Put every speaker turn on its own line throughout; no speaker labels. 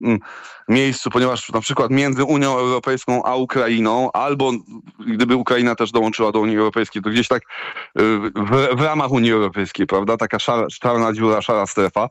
miejscu, ponieważ na przykład między Unią Europejską a Ukrainą, albo gdyby Ukraina też dołączyła do Unii Europejskiej, to gdzieś tak w ramach Unii Europejskiej, prawda? Taka czarna dziura, szara strefa.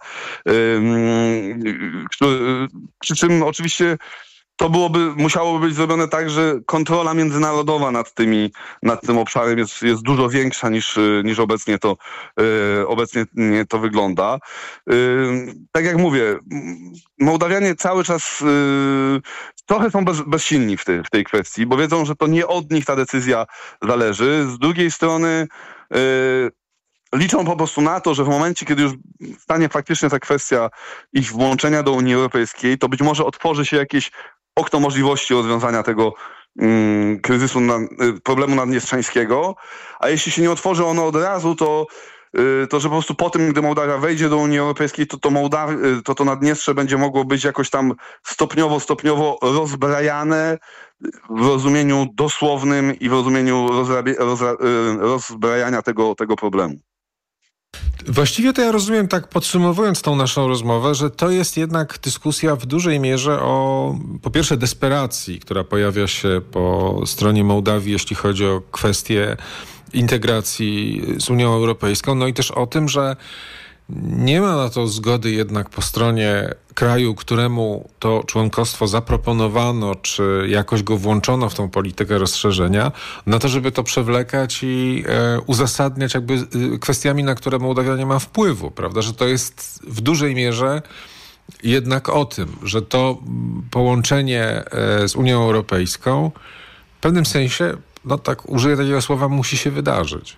Przy czym oczywiście to musiałoby być zrobione tak, że kontrola międzynarodowa nad tym obszarem jest dużo większa niż obecnie to wygląda. Tak jak mówię, Mołdawianie cały czas trochę są bezsilni w tej kwestii, bo wiedzą, że to nie od nich ta decyzja zależy. Z drugiej strony liczą po prostu na to, że w momencie, kiedy już stanie faktycznie ta kwestia ich włączenia do Unii Europejskiej, to być może otworzy się jakieś okno możliwości rozwiązania tego kryzysu, problemu naddniestrzańskiego, a jeśli się nie otworzy ono od razu, to że po prostu po tym, gdy Mołdawia wejdzie do Unii Europejskiej, to Naddniestrze będzie mogło być jakoś tam stopniowo rozbrajane w rozumieniu dosłownym i w rozumieniu rozbrajania tego problemu.
Właściwie to ja rozumiem, tak podsumowując tą naszą rozmowę, że to jest jednak dyskusja w dużej mierze o, po pierwsze, desperacji, która pojawia się po stronie Mołdawii, jeśli chodzi o kwestię integracji z Unią Europejską, no i też o tym, że nie ma na to zgody jednak po stronie kraju, któremu to członkostwo zaproponowano, czy jakoś go włączono w tą politykę rozszerzenia, na to, żeby to przewlekać i uzasadniać jakby kwestiami, na które Mołdawia nie ma wpływu, prawda? Że to jest w dużej mierze jednak o tym, że to połączenie z Unią Europejską w pewnym sensie, no tak użyję takiego słowa, musi się wydarzyć.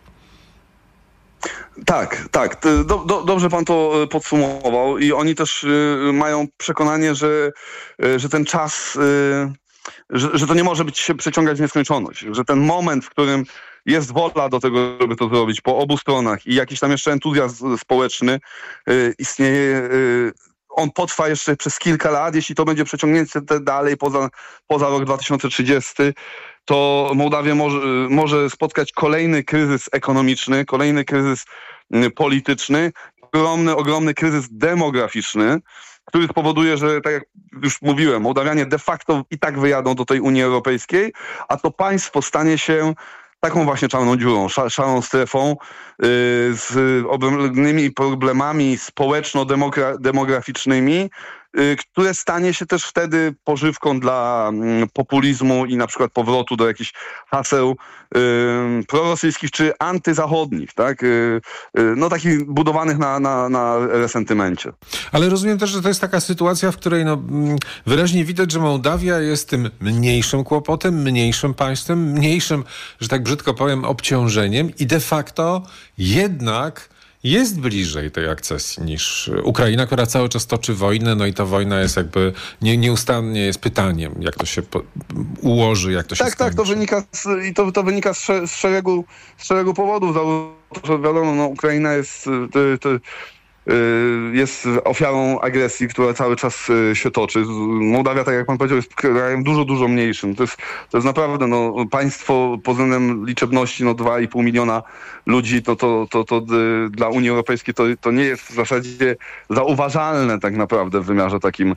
Tak. Dobrze pan to podsumował i oni też mają przekonanie, że ten czas, że to nie może się przeciągać w nieskończoność, że ten moment, w którym jest wola do tego, żeby to zrobić po obu stronach i jakiś tam jeszcze entuzjazm społeczny istnieje, on potrwa jeszcze przez kilka lat. Jeśli to będzie przeciągnięte dalej poza rok 2030, to Mołdawię może spotkać kolejny kryzys ekonomiczny, kolejny kryzys polityczny, ogromny kryzys demograficzny, który spowoduje, że tak jak już mówiłem, Mołdawianie de facto i tak wyjadą do tej Unii Europejskiej, a to państwo stanie się taką właśnie czarną dziurą, szarą strefą z ogromnymi problemami społeczno-demograficznymi, które stanie się też wtedy pożywką dla populizmu i na przykład powrotu do jakichś haseł prorosyjskich czy antyzachodnich, tak? No takich budowanych na resentymencie.
Ale rozumiem też, że to jest taka sytuacja, w której wyraźnie widać, że Mołdawia jest tym mniejszym kłopotem, mniejszym państwem, mniejszym, że tak brzydko powiem, obciążeniem i de facto jednak jest bliżej tej akcesji niż Ukraina, która cały czas toczy wojnę, no i ta wojna jest jakby nieustannie jest pytaniem, jak to się ułoży, jak to się skończy.
Tak, to wynika z szeregu powodów. Że wiadomo, no, Ukraina jest ofiarą agresji, która cały czas się toczy. Mołdawia, tak jak pan powiedział, jest krajem dużo mniejszym. To jest naprawdę państwo pod względem liczebności 2,5 miliona ludzi, to dla Unii Europejskiej to nie jest w zasadzie zauważalne tak naprawdę w wymiarze takim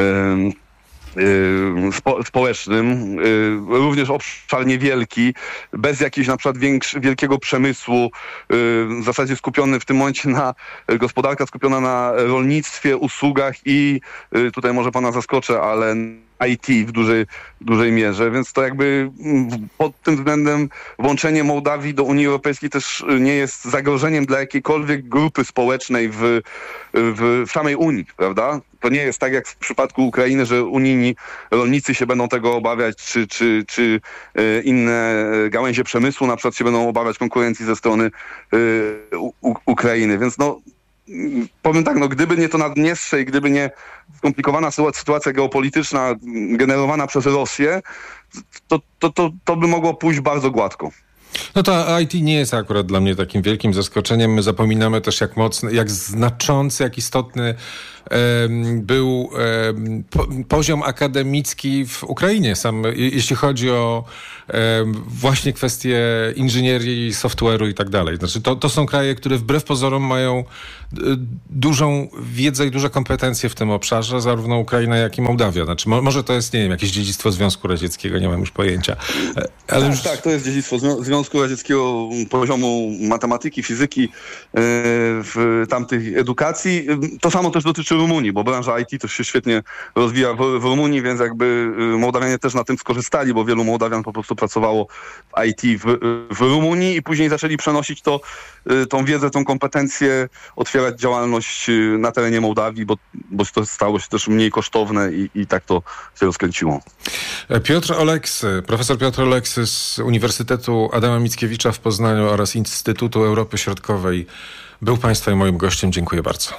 społecznym, również obszar niewielki, bez jakiegoś na przykład wielkiego przemysłu, w zasadzie skupiony w tym momencie gospodarka skupiona na rolnictwie, usługach i tutaj może pana zaskoczę, ale IT w dużej mierze, więc to jakby pod tym względem włączenie Mołdawii do Unii Europejskiej też nie jest zagrożeniem dla jakiejkolwiek grupy społecznej w samej Unii, prawda? To nie jest tak jak w przypadku Ukrainy, że unijni rolnicy się będą tego obawiać, czy inne gałęzie przemysłu na przykład się będą obawiać konkurencji ze strony Ukrainy, więc powiem tak, gdyby nie to Naddniestrze i gdyby nie skomplikowana sytuacja geopolityczna generowana przez Rosję, to by mogło pójść bardzo gładko.
No to IT nie jest akurat dla mnie takim wielkim zaskoczeniem. My zapominamy też jak mocny, jak znaczący, jak istotny był poziom akademicki w Ukrainie. Jeśli chodzi o właśnie kwestie inżynierii, software'u i tak dalej. Znaczy to są kraje, które wbrew pozorom mają dużą wiedzę i duże kompetencje w tym obszarze, zarówno Ukraina, jak i Mołdawia. Znaczy może to jest, nie wiem, jakieś dziedzictwo Związku Radzieckiego, nie mam już pojęcia.
Ale tak, to jest dziedzictwo Związku Radzieckiego poziomu matematyki, fizyki, w tamtych edukacji. To samo też dotyczy Rumunii, bo branża IT też się świetnie rozwija w Rumunii, więc jakby Mołdawianie też na tym skorzystali, bo wielu Mołdawian po prostu pracowało w IT w Rumunii i później zaczęli przenosić tą wiedzę, tą kompetencję, otwierać działalność na terenie Mołdawii, bo to stało się też mniej kosztowne i tak to się rozkręciło.
Profesor Piotr Oleksy z Uniwersytetu Adama Mickiewicza w Poznaniu oraz Instytutu Europy Środkowej był Państwa i moim gościem. Dziękuję bardzo.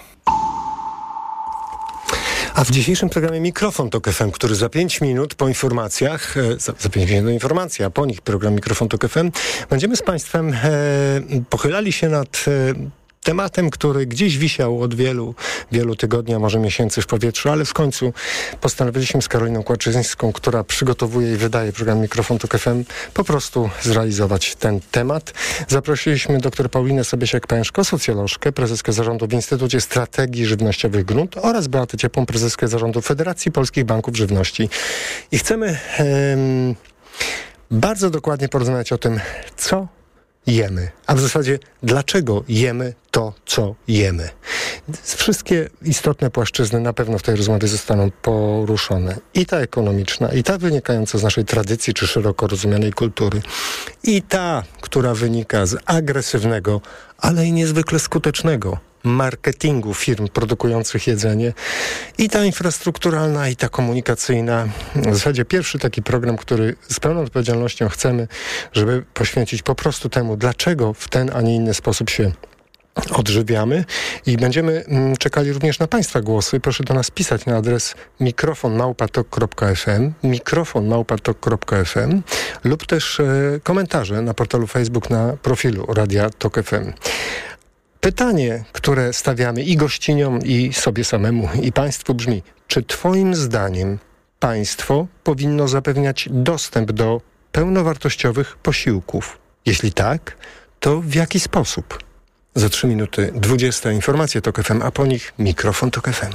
A w dzisiejszym programie Mikrofon Tok FM, który za 5 minut po informacjach, za 5 minut do informacji, a po nich program Mikrofon Tok FM, będziemy z Państwem pochylali się nad tematem, który gdzieś wisiał od wielu tygodni, a może miesięcy w powietrzu, ale w końcu postanowiliśmy z Karoliną Kłaczyńską, która przygotowuje i wydaje program Mikrofon Tok FM, po prostu zrealizować ten temat. Zaprosiliśmy dr Paulinę Sobiesiak-Pęszko, socjolożkę, prezeskę zarządu w Instytucie Strategii Żywnościowych Grunt oraz Beatę Ciepłą, prezeskę zarządu Federacji Polskich Banków Żywności. I chcemy bardzo dokładnie porozmawiać o tym, co jemy, a w zasadzie dlaczego jemy to, co jemy. Wszystkie istotne płaszczyzny na pewno w tej rozmowie zostaną poruszone. I ta ekonomiczna, i ta wynikająca z naszej tradycji, czy szeroko rozumianej kultury, i ta, która wynika z agresywnego, ale i niezwykle skutecznego marketingu firm produkujących jedzenie, i ta infrastrukturalna, i ta komunikacyjna. W zasadzie pierwszy taki program, który z pełną odpowiedzialnością chcemy, żeby poświęcić po prostu temu, dlaczego w ten, a nie inny sposób się odżywiamy, i będziemy czekali również na Państwa głosy. Proszę do nas pisać na adres mikrofon@tok.fm lub też komentarze na portalu Facebook na profilu Radia Tok FM. Pytanie, które stawiamy i gościniom, i sobie samemu, i Państwu brzmi: czy Twoim zdaniem państwo powinno zapewniać dostęp do pełnowartościowych posiłków? Jeśli tak, to w jaki sposób? Za 3 minuty 20 informacje Tok FM, a po nich Mikrofon Tok FM.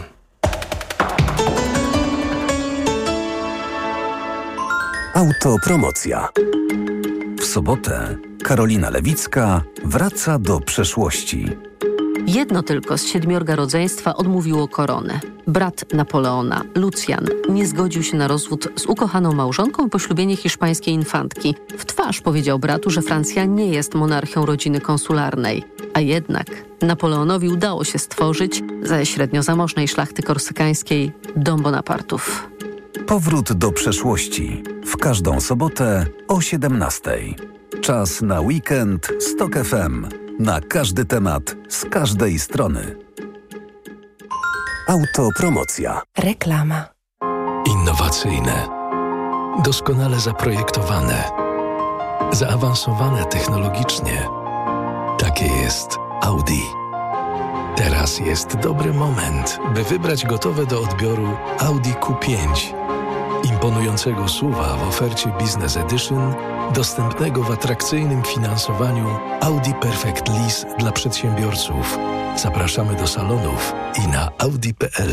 Autopromocja. W sobotę Karolina Lewicka wraca do przeszłości.
Jedno tylko z 7 rodzeństwa odmówiło koronę. Brat Napoleona, Lucjan, nie zgodził się na rozwód z ukochaną małżonką i poślubienie hiszpańskiej infantki. W twarz powiedział bratu, że Francja nie jest monarchią rodziny konsularnej. A jednak Napoleonowi udało się stworzyć ze średnio zamożnej szlachty korsykańskiej dom Bonapartów.
Powrót do przeszłości. W każdą sobotę o 17:00. Czas na weekend z Tok FM. Na każdy temat, z każdej strony. Autopromocja.
Reklama.
Innowacyjne, doskonale zaprojektowane, zaawansowane technologicznie. Takie jest Audi. Teraz jest dobry moment, by wybrać gotowe do odbioru Audi Q5. Imponującego SUV-a w ofercie Business Edition, dostępnego w atrakcyjnym finansowaniu Audi Perfect Lease dla przedsiębiorców. Zapraszamy do salonów i na audi.pl.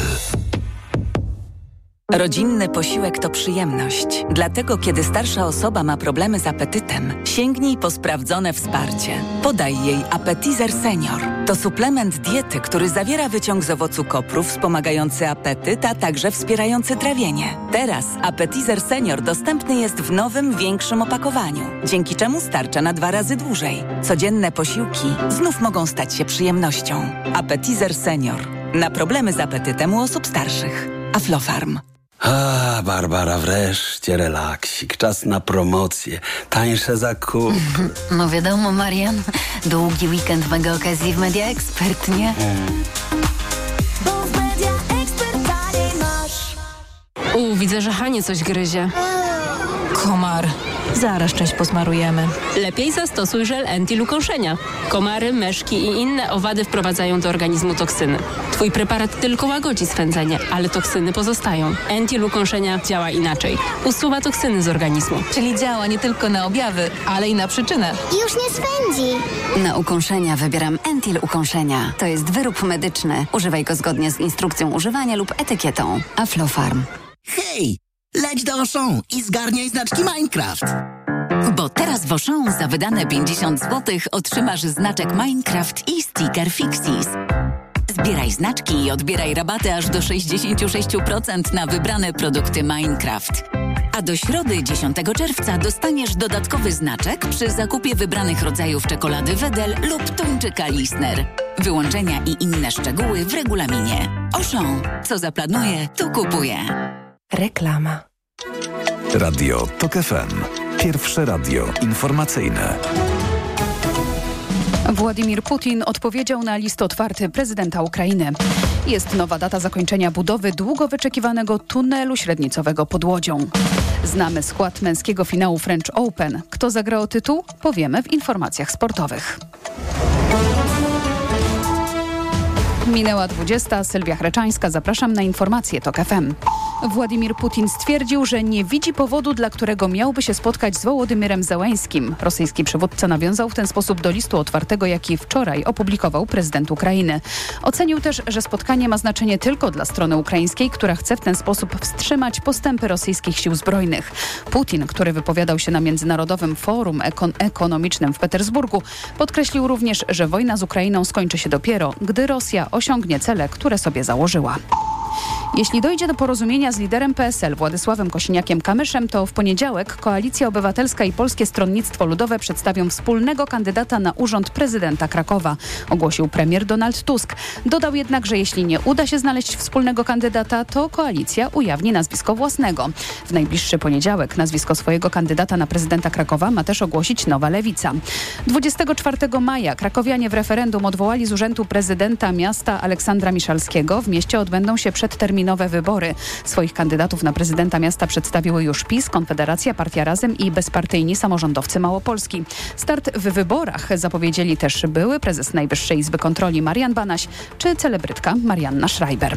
Rodzinny posiłek to przyjemność. Dlatego, kiedy starsza osoba ma problemy z apetytem, sięgnij po sprawdzone wsparcie. Podaj jej Appetizer Senior. To suplement diety, który zawiera wyciąg z owocu kopru wspomagający apetyt, a także wspierający trawienie. Teraz Appetizer Senior dostępny jest w nowym, większym opakowaniu, dzięki czemu starcza na 2 razy dłużej. Codzienne posiłki znów mogą stać się przyjemnością. Appetizer Senior. Na problemy z apetytem u osób starszych. Aflofarm.
A, Barbara, wreszcie relaksik. Czas na promocję. Tańsze zakupy.
No wiadomo, Marian. Długi weekend mega okazji w Media Expert, nie?
Bo w Media Expert taniej masz.
Widzę, że Hanie coś gryzie.
Komar.
Zaraz część posmarujemy.
Lepiej zastosuj żel Entil ukąszenia. Komary, myszki i inne owady wprowadzają do organizmu toksyny. Twój preparat tylko łagodzi swędzenie, ale toksyny pozostają. Entil ukąszenia działa inaczej. Usuwa toksyny z organizmu.
Czyli działa nie tylko na objawy, ale i na przyczynę.
Już nie swędzi.
Na ukąszenia wybieram Entil ukąszenia. To jest wyrób medyczny. Używaj go zgodnie z instrukcją używania lub etykietą. Aflofarm.
Hej, leć do Auchan i zgarniaj znaczki Minecraft.
Bo teraz w Auchan za wydane 50 zł otrzymasz znaczek Minecraft i sticker Fixies. Zbieraj znaczki i odbieraj rabaty aż do 66% na wybrane produkty Minecraft. A do środy 10 czerwca dostaniesz dodatkowy znaczek przy zakupie wybranych rodzajów czekolady Wedel lub tuńczyka Lisner. Wyłączenia i inne szczegóły w regulaminie. Auchan. Co zaplanuje, tu kupuje.
Reklama.
Radio TOK FM. Pierwsze radio informacyjne.
Władimir Putin odpowiedział na list otwarty prezydenta Ukrainy. Jest nowa data zakończenia budowy długo wyczekiwanego tunelu średnicowego pod Łodzią. Znamy skład męskiego finału French Open. Kto zagra o tytuł? Powiemy w informacjach sportowych. Minęła 20. Sylwia Chreczańska. Zapraszam na informacje TOK FM. Władimir Putin stwierdził, że nie widzi powodu, dla którego miałby się spotkać z Wołodymyrem Zełeńskim. Rosyjski przywódca nawiązał w ten sposób do listu otwartego, jaki wczoraj opublikował prezydent Ukrainy. Ocenił też, że spotkanie ma znaczenie tylko dla strony ukraińskiej, która chce w ten sposób wstrzymać postępy rosyjskich sił zbrojnych. Putin, który wypowiadał się na Międzynarodowym Forum Ekonomicznym w Petersburgu, podkreślił również, że wojna z Ukrainą skończy się dopiero, gdy Rosja osiągnie cele, które sobie założyła. Jeśli dojdzie do porozumienia z liderem PSL Władysławem Kosiniakiem-Kamyszem, to w poniedziałek Koalicja Obywatelska i Polskie Stronnictwo Ludowe przedstawią wspólnego kandydata na urząd prezydenta Krakowa, ogłosił premier Donald Tusk. Dodał jednak, że jeśli nie uda się znaleźć wspólnego kandydata, to koalicja ujawni nazwisko własnego. W najbliższy poniedziałek nazwisko swojego kandydata na prezydenta Krakowa ma też ogłosić Nowa Lewica. 24 maja krakowianie w referendum odwołali z urzędu prezydenta miasta Aleksandra Miszalskiego. W mieście odbędą się przedterminowe wybory. Swoich kandydatów na prezydenta miasta przedstawiły już PiS, Konfederacja, Partia Razem i bezpartyjni samorządowcy Małopolski. Start w wyborach zapowiedzieli też były prezes Najwyższej Izby Kontroli Marian Banaś czy celebrytka Marianna Schreiber.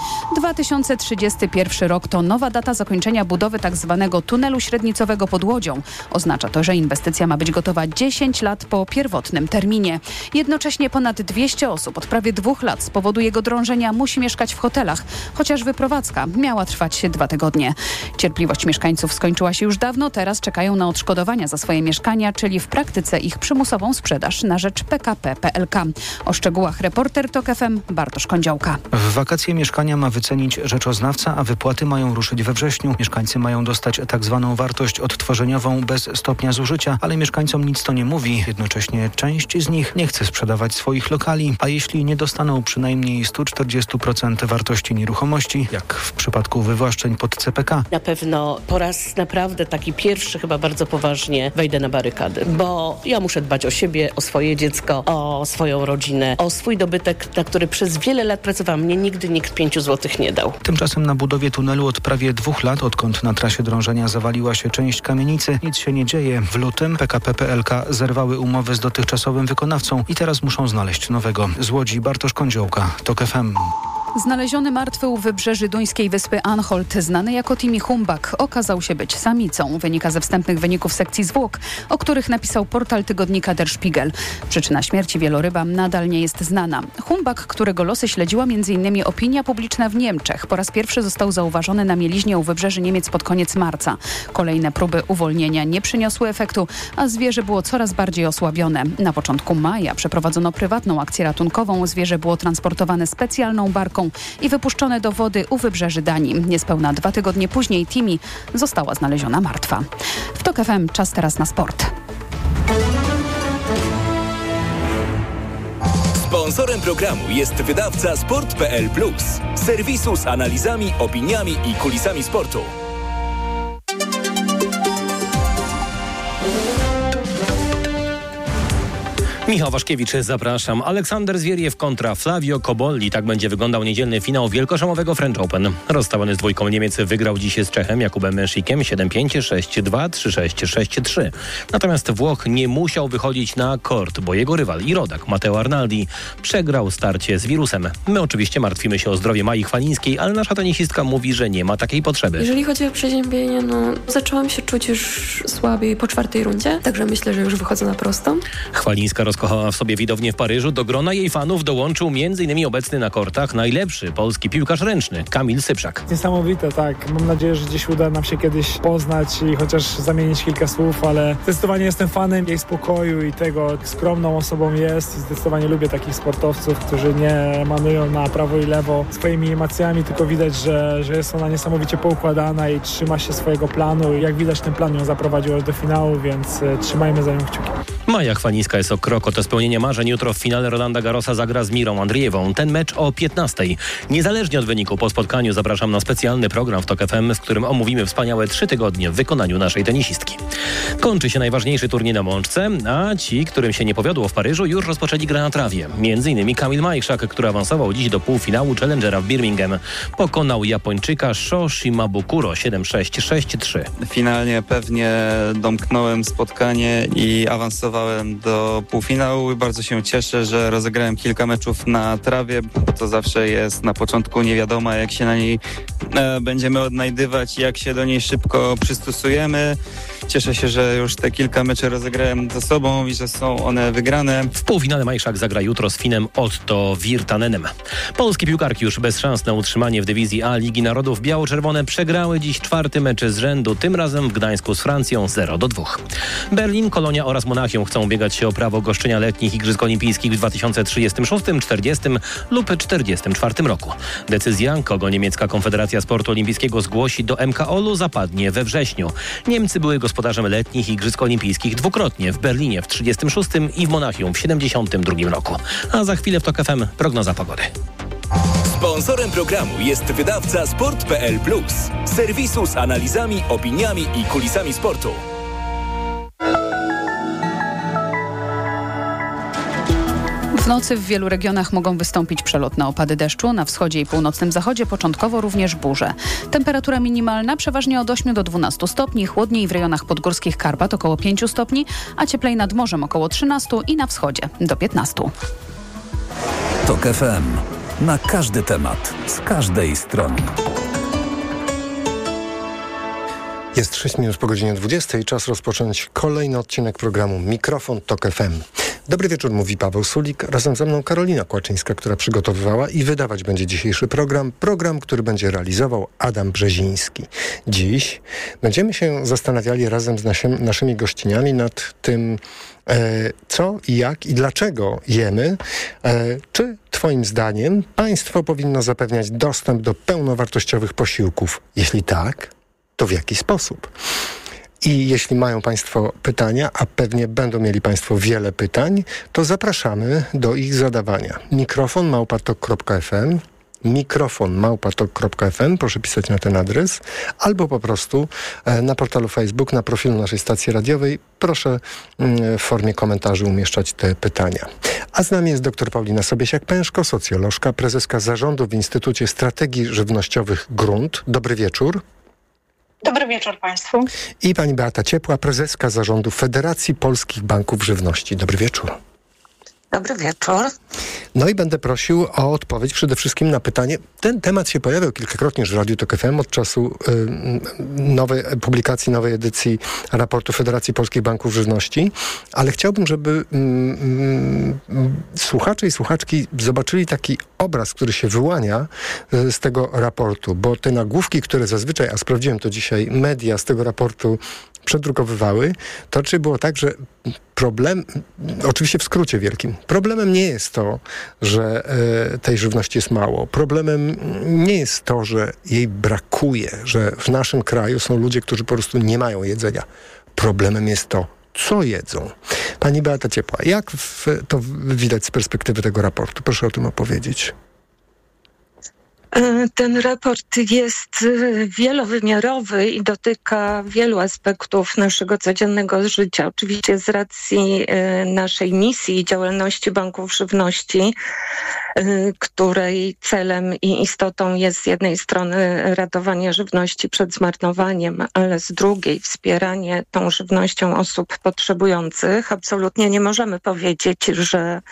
2031 rok to nowa data zakończenia budowy tzw. tunelu średnicowego pod Łodzią. Oznacza to, że inwestycja ma być gotowa 10 lat po pierwotnym terminie. Jednocześnie ponad 200 osób od prawie 2 lat z powodu jego drążenia musi mieszkać w hotelach, chociaż wyprowadzka miała trwać 2 tygodnie. Cierpliwość mieszkańców skończyła się już dawno, teraz czekają na odszkodowania za swoje mieszkania, czyli w praktyce ich przymusową sprzedaż na rzecz PKP PLK. O szczegółach reporter TOK FM Bartosz Kądziołka.
W wakacje mieszkania ma wycenić rzeczoznawca, a wypłaty mają ruszyć we wrześniu. Mieszkańcy mają dostać tak zwaną wartość odtworzeniową bez stopnia zużycia, ale mieszkańcom nic to nie mówi. Jednocześnie część z nich nie chce sprzedawać swoich lokali, a jeśli nie dostaną przynajmniej 140% wartości nieruchomości, jak w przypadku wywłaszczeń pod CPK.
Na pewno po raz naprawdę taki pierwszy chyba bardzo poważnie wejdę na barykady, bo ja muszę dbać o siebie, o swoje dziecko, o swoją rodzinę, o swój dobytek, na który przez wiele lat pracowałam. Mnie nigdy nikt 5 złotych nie dał.
Tymczasem na budowie tunelu od prawie 2 lat, odkąd na trasie drążenia zawaliła się część kamienicy, nic się nie dzieje. W lutym PKP PLK zerwały umowę z dotychczasowym wykonawcą i teraz muszą znaleźć nowego. Z Łodzi Bartosz Kądziołka, TOK FM.
Znaleziony martwy u wybrzeży duńskiej wyspy Anholt, znany jako Timi Humbak, okazał się być samicą. Wynika ze wstępnych wyników sekcji zwłok, o których napisał portal tygodnika Der Spiegel. Przyczyna śmierci wieloryba nadal nie jest znana. Humbak, którego losy śledziła m.in. opinia publiczna w Niemczech, po raz pierwszy został zauważony na mieliźnie u wybrzeży Niemiec pod koniec marca. Kolejne próby uwolnienia nie przyniosły efektu, a zwierzę było coraz bardziej osłabione. Na początku maja przeprowadzono prywatną akcję ratunkową. Zwierzę było transportowane specjalną barką i wypuszczone do wody u wybrzeży Danii. Niespełna 2 tygodnie później Timi została znaleziona martwa. W TOK FM czas teraz na sport.
Sponsorem programu jest wydawca Sport.pl Plus, serwisu z analizami, opiniami i kulisami sportu.
Michał Waszkiewicz, zapraszam. Aleksander Zwieriew kontra Flavio Cobolli. Tak będzie wyglądał niedzielny finał wielkoszamowego French Open. Rozstawiony z dwójką Niemiec wygrał dziś z Czechem Jakubem Menszikiem 7-5, 6-2, 3-6, 6-3. Natomiast Włoch nie musiał wychodzić na kort, bo jego rywal i rodak Matteo Arnaldi przegrał starcie z wirusem. My oczywiście martwimy się o zdrowie Mai Chwalińskiej, ale nasza tenisistka mówi, że nie ma takiej potrzeby.
Jeżeli chodzi o przeziębienie, zaczęłam się czuć już słabiej po 4. rundzie, także myślę, że już wychodzę na prostą.
Chwalińska rozkochała w sobie widownię w Paryżu. Do grona jej fanów dołączył m.in. obecny na kortach najlepszy polski piłkarz ręczny Kamil Sypszak.
Niesamowite, tak. Mam nadzieję, że gdzieś uda nam się kiedyś poznać i chociaż zamienić kilka słów, ale zdecydowanie jestem fanem jej spokoju i tego, jak skromną osobą jest i zdecydowanie lubię takich sportowców, którzy nie manują na prawo i lewo swoimi emocjami, tylko widać, że jest ona niesamowicie poukładana i trzyma się swojego planu i jak widać ten plan ją zaprowadził do finału, więc trzymajmy za nią kciuki.
Maja Chwalińska jest o krok od spełnienia marzeń. Jutro w finale Rolanda Garrosa zagra z Mirą Andrijewą. Ten mecz o 15:00. Niezależnie od wyniku po spotkaniu zapraszam na specjalny program w TOK FM, w którym omówimy wspaniałe 3 tygodnie w wykonaniu naszej tenisistki. Kończy się najważniejszy turniej na Mączce, a ci, którym się nie powiodło w Paryżu, już rozpoczęli grę na trawie. Między innymi Kamil Majchrzak, który awansował dziś do półfinału Challengera w Birmingham. Pokonał Japończyka Sho Shimabukuro 7-6, 6-3.
Finalnie pewnie domknąłem spotkanie i awansowałem do półfinału. Bardzo się cieszę, że rozegrałem kilka meczów na trawie, bo to zawsze jest na początku nie wiadomo, jak się na niej będziemy odnajdywać, jak się do niej szybko przystosujemy. Cieszę się, że już te kilka meczy rozegrałem ze sobą i że są one wygrane.
W półfinale Majchrzak zagra jutro z Finem Otto Virtanenem. Polskie piłkarki już bez szans na utrzymanie w dywizji A Ligi Narodów. Biało-czerwone przegrały dziś 4. mecz z rzędu, tym razem w Gdańsku z Francją 0-2. Berlin, Kolonia oraz Monachium chcą ubiegać się o prawo goszczenia letnich Igrzysk Olimpijskich w 2036, 40 lub 44 roku. Decyzja, kogo niemiecka Konfederacja Sportu Olimpijskiego zgłosi do MKOL-u, zapadnie we wrześniu. Niemcy były gospodarzem letnich Igrzysk Olimpijskich dwukrotnie, w Berlinie w 36 i w Monachium w 72 roku. A za chwilę w TOK FM prognoza pogody.
Sponsorem programu jest wydawca Sport.pl Plus, serwisu z analizami, opiniami i kulisami sportu.
W nocy w wielu regionach mogą wystąpić przelotne opady deszczu. Na wschodzie i północnym zachodzie początkowo również burze. Temperatura minimalna przeważnie od 8 do 12 stopni, chłodniej w rejonach podgórskich Karpat około 5 stopni, a cieplej nad morzem około 13 i na wschodzie do 15.
TOK FM. Na każdy temat, z każdej strony.
Jest 6 minut po godzinie 20 i czas rozpocząć kolejny odcinek programu Mikrofon TOK FM. Dobry wieczór, mówi Paweł Sulik. Razem ze mną Karolina Kłaczyńska, która przygotowywała i wydawać będzie dzisiejszy program. Program, który będzie realizował Adam Brzeziński. Dziś będziemy się zastanawiali razem z naszymi gościniami nad tym, co i jak i dlaczego jemy. Czy twoim zdaniem państwo powinno zapewniać dostęp do pełnowartościowych posiłków? Jeśli tak, to w jaki sposób? I jeśli mają państwo pytania, a pewnie będą mieli państwo wiele pytań, to zapraszamy do ich zadawania. mikrofon@tok.fm, proszę pisać na ten adres, albo po prostu na portalu Facebook, na profilu naszej stacji radiowej, proszę w formie komentarzy umieszczać te pytania. A z nami jest dr Paulina Sobiesiak-Pęszko, socjolożka, prezeska zarządu w Instytucie Strategii Żywnościowych Grunt. Dobry wieczór.
Dobry wieczór państwu.
I pani Beata Ciepła, prezeska zarządu Federacji Polskich Banków Żywności. Dobry wieczór.
Dobry wieczór.
No i będę prosił o odpowiedź przede wszystkim na pytanie. Ten temat się pojawiał kilkakrotnie już w Radiu TOK FM od czasu publikacji nowej edycji raportu Federacji Polskich Banków Żywności, ale chciałbym, żeby słuchacze i słuchaczki zobaczyli taki obraz, który się wyłania z tego raportu, bo te nagłówki, które zazwyczaj, a sprawdziłem to dzisiaj, media z tego raportu przedrukowywały, to raczej było tak, że problem, oczywiście w skrócie wielkim, problemem nie jest to, że tej żywności jest mało. Problemem nie jest to, że jej brakuje, że w naszym kraju są ludzie, którzy po prostu nie mają jedzenia. Problemem jest to, co jedzą. Pani Beata Ciepła, jak to widać z perspektywy tego raportu? Proszę o tym opowiedzieć.
Ten raport jest wielowymiarowy i dotyka wielu aspektów naszego codziennego życia. Oczywiście z racji naszej misji i działalności banków żywności, której celem i istotą jest z jednej strony ratowanie żywności przed zmarnowaniem, ale z drugiej wspieranie tą żywnością osób potrzebujących. Absolutnie nie możemy powiedzieć, że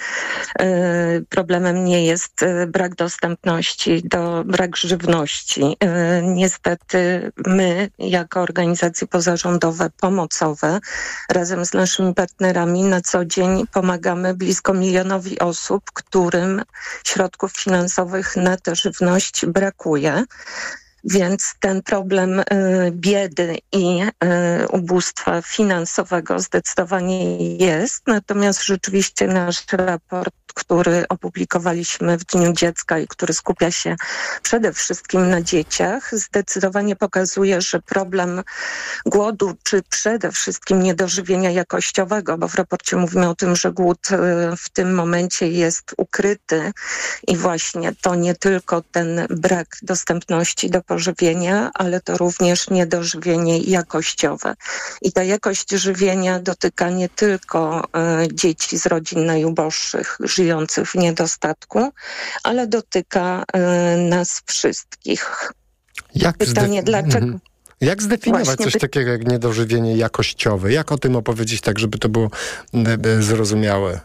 problemem nie jest brak dostępności brak żywności. Niestety my, jako organizacje pozarządowe, pomocowe, razem z naszymi partnerami na co dzień pomagamy blisko 1 milionowi osób, którym środków finansowych na tę żywność brakuje. Więc ten problem biedy i ubóstwa finansowego zdecydowanie jest. Natomiast rzeczywiście nasz raport, który opublikowaliśmy w Dniu Dziecka i który skupia się przede wszystkim na dzieciach, zdecydowanie pokazuje, że problem głodu, czy przede wszystkim niedożywienia jakościowego, bo w raporcie mówimy o tym, że głód w tym momencie jest ukryty i właśnie to nie tylko ten brak dostępności do pożywienia, ale to również niedożywienie jakościowe. I ta jakość żywienia dotyka nie tylko dzieci z rodzin najuboższych, żyjących w niedostatku, ale dotyka nas wszystkich. Pytanie, dlaczego?
Jak zdefiniować
Właśnie
coś takiego jak niedożywienie jakościowe? Jak o tym opowiedzieć tak, żeby to było zrozumiałe?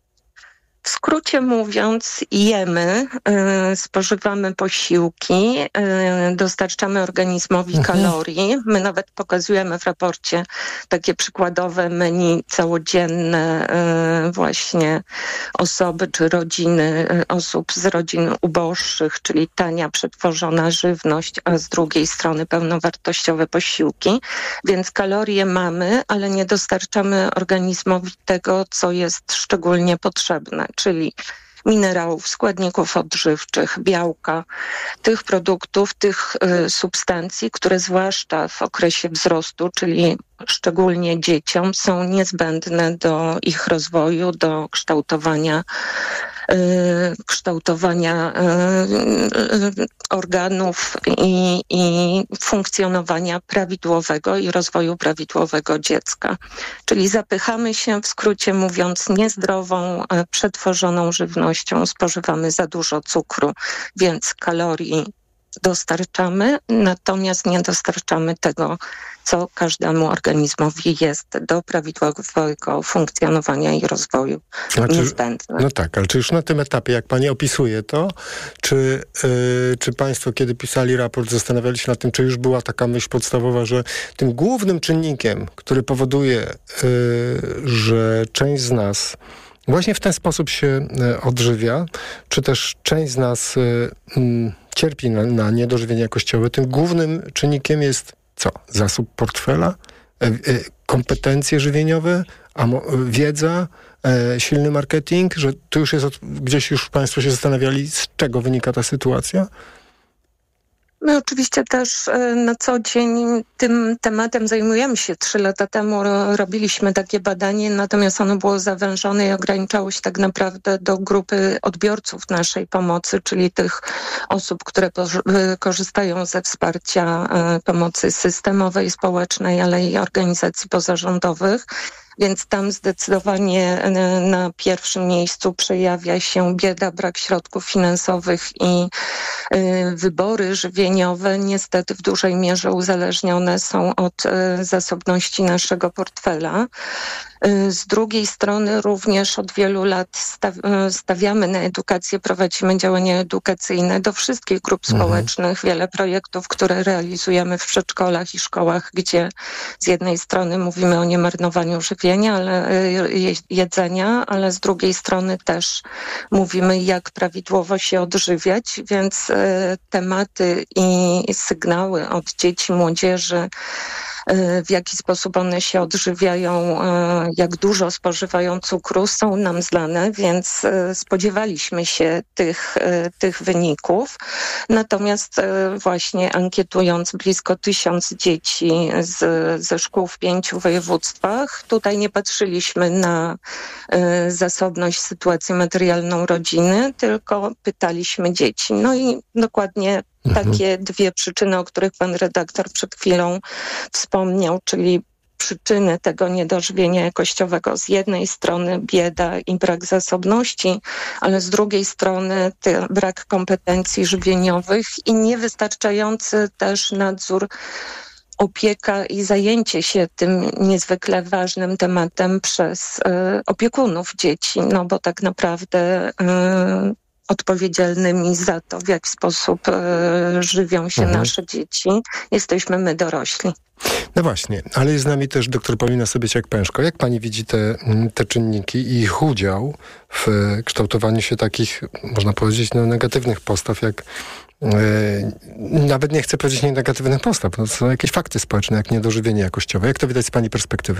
W skrócie mówiąc, jemy, spożywamy posiłki, dostarczamy organizmowi kalorii. My nawet pokazujemy w raporcie takie przykładowe menu całodzienne właśnie osoby czy rodziny osób z rodzin uboższych, czyli tania, przetworzona żywność, a z drugiej strony pełnowartościowe posiłki. Więc kalorie mamy, ale nie dostarczamy organizmowi tego, co jest szczególnie potrzebne, czyli minerałów, składników odżywczych, białka, tych produktów, tych substancji, które zwłaszcza w okresie wzrostu, czyli szczególnie dzieciom, są niezbędne do ich rozwoju, do kształtowania organów i funkcjonowania prawidłowego i rozwoju prawidłowego dziecka. Czyli zapychamy się, w skrócie mówiąc, niezdrową, przetworzoną żywnością, spożywamy za dużo cukru, więc kalorii dostarczamy, natomiast nie dostarczamy tego, co każdemu organizmowi jest do prawidłowego funkcjonowania i rozwoju niezbędne.
No tak, ale czy już na tym etapie, jak pani opisuje to, czy państwo, kiedy pisali raport, zastanawiali się nad tym, czy już była taka myśl podstawowa, że tym głównym czynnikiem, który powoduje, że część z nas właśnie w ten sposób się odżywia, czy też część z nas cierpi na niedożywienie jakościowe, tym głównym czynnikiem jest co? Zasób portfela? Kompetencje żywieniowe? Wiedza? Silny marketing? Że tu już jest, gdzieś już państwo się zastanawiali, z czego wynika ta sytuacja?
My oczywiście też na co dzień tym tematem zajmujemy się. 3 lata temu robiliśmy takie badanie, natomiast ono było zawężone i ograniczało się tak naprawdę do grupy odbiorców naszej pomocy, czyli tych osób, które korzystają ze wsparcia pomocy systemowej, społecznej, ale i organizacji pozarządowych. Więc tam zdecydowanie na pierwszym miejscu przejawia się bieda, brak środków finansowych i wybory żywieniowe niestety w dużej mierze uzależnione są od zasobności naszego portfela. Z drugiej strony również od wielu lat stawiamy na edukację, prowadzimy działania edukacyjne do wszystkich grup społecznych. Wiele projektów, które realizujemy w przedszkolach i szkołach, gdzie z jednej strony mówimy o niemarnowaniu żywienia, jedzenia, ale z drugiej strony też mówimy, jak prawidłowo się odżywiać, więc tematy i sygnały od dzieci, młodzieży w jaki sposób one się odżywiają, jak dużo spożywają cukru, są nam znane, więc spodziewaliśmy się tych wyników. Natomiast właśnie ankietując blisko 1000 dzieci ze szkół w 5 województwach, tutaj nie patrzyliśmy na zasobność, sytuację materialną rodziny, tylko pytaliśmy dzieci. No i dokładnie takie dwie przyczyny, o których pan redaktor przed chwilą wspomniał, czyli przyczyny tego niedożywienia jakościowego. Z jednej strony bieda i brak zasobności, ale z drugiej strony brak kompetencji żywieniowych i niewystarczający też nadzór, opieka i zajęcie się tym niezwykle ważnym tematem przez opiekunów dzieci, no bo tak naprawdę odpowiedzialnymi za to, w jaki sposób żywią się nasze dzieci, jesteśmy my dorośli.
No właśnie, ale jest z nami też dr Paulina Sobieciak-Pęszko. Jak pani widzi te czynniki i ich udział w kształtowaniu się takich, można powiedzieć, negatywnych postaw, jak nawet nie chcę powiedzieć negatywnych postaw, to są jakieś fakty społeczne, jak niedożywienie jakościowe. Jak to widać z pani perspektywy?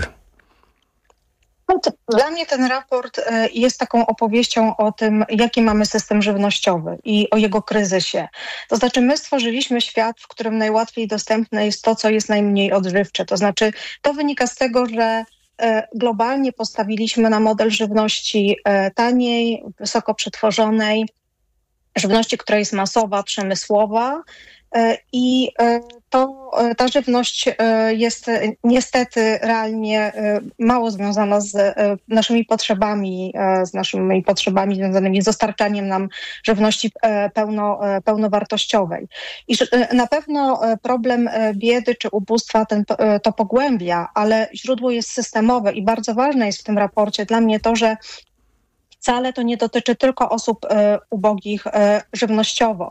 No to dla mnie ten raport jest taką opowieścią o tym, jaki mamy system żywnościowy i o jego kryzysie. To znaczy my stworzyliśmy świat, w którym najłatwiej dostępne jest to, co jest najmniej odżywcze. To znaczy to wynika z tego, że globalnie postawiliśmy na model żywności taniej, wysoko przetworzonej, żywności, która jest masowa, przemysłowa i ta żywność jest niestety realnie mało związana z naszymi potrzebami związanymi z dostarczaniem nam żywności pełnowartościowej. I na pewno problem biedy czy ubóstwa to pogłębia, ale źródło jest systemowe i bardzo ważne jest w tym raporcie dla mnie to, że wcale to nie dotyczy tylko osób ubogich żywnościowo.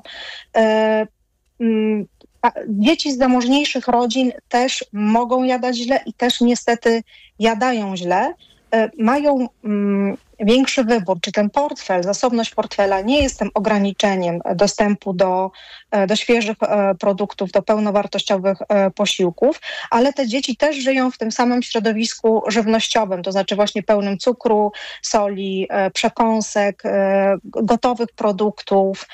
Dzieci z zamożniejszych rodzin też mogą jadać źle i też niestety jadają źle. Mają większy wybór, czy ten portfel, zasobność portfela nie jest tym ograniczeniem dostępu do świeżych produktów, do pełnowartościowych posiłków, ale te dzieci też żyją w tym samym środowisku żywnościowym, to znaczy właśnie pełnym cukru, soli, przekąsek, gotowych produktów.